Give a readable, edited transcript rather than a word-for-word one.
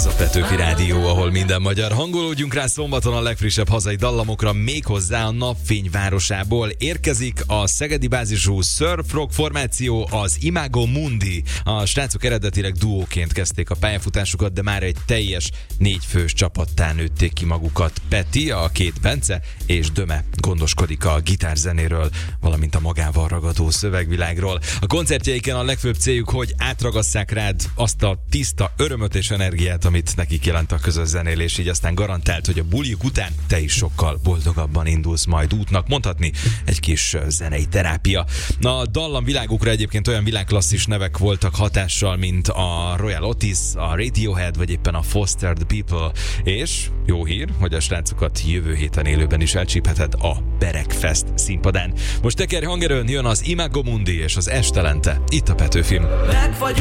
Ez a Petőfi Rádió, ahol minden magyar. Hangolódjunk rá szombaton a legfrissebb hazai dallamokra, méghozzá a Napfény városából. Érkezik a szegedi bázisú surf rock formáció, az Imago Mundi. A srácok eredetileg duóként kezdték a pályafutásukat, de már egy teljes 4 fős csapattá nőtték ki magukat. Peti, a két Bence és Döme gondoskodik a gitárzenéről, valamint a magával ragadó szövegvilágról. A koncertjeiken a legfőbb céljuk, hogy átragasszák rád azt a tiszta örömöt és energiát, amit nekik jelent a közös zenélés, így aztán garantált, hogy a buliuk után te is sokkal boldogabban indulsz majd útnak. Mondhatni egy kis zenei terápia. A dallam világukra egyébként olyan világklasszis nevek voltak hatással, mint a Royal Otis, a Radiohead, vagy éppen a Foster the People. És jó hír, hogy a srácokat jövő héten élőben is elcsípheted a Berekfest színpadán. Most tekerj hangerőn, jön az Imago Mundi és az Estelente, itt a Petőfim.